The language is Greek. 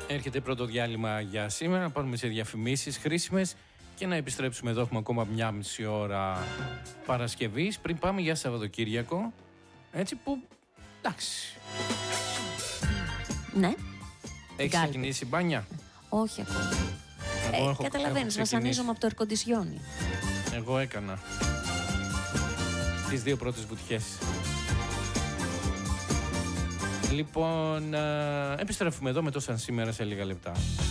Έρχεται πρώτο διάλειμμα για σήμερα, να πάρουμε σε διαφημίσεις χρήσιμες και να επιστρέψουμε εδώ. Έχουμε ακόμα μια μισή ώρα Παρασκευής πριν πάμε για Σαββατοκύριακο. Έτσι που, εντάξει. Ναι. Έχεις ξεκινήσει μπάνια? Όχι ακόμα. Καταλαβαίνεις, βασανίζομαι από το ερκοντισιόνι. Εγώ έκανα τις 2 πρώτες βουτιές. Λοιπόν, επιστρέφουμε εδώ με το Σαν Σήμερα σε λίγα λεπτά.